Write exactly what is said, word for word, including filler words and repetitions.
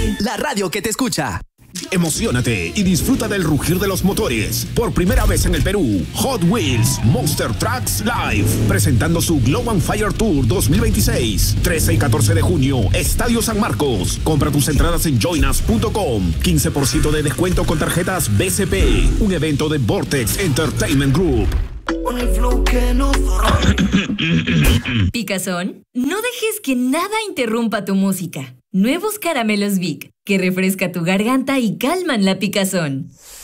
la radio que te escucha. Emociónate y disfruta del rugir de los motores. Por primera vez en el Perú, Hot Wheels Monster Trucks Live, presentando su Glow on Fire Tour dos mil veintiséis. trece y catorce de junio, Estadio San Marcos. Compra tus entradas en joinas punto com. quince por ciento de descuento con tarjetas B C P. Un evento de Vortex Entertainment Group. Picazón, no dejes que nada interrumpa tu música. Nuevos caramelos Vic, que refresca tu garganta y calman la picazón.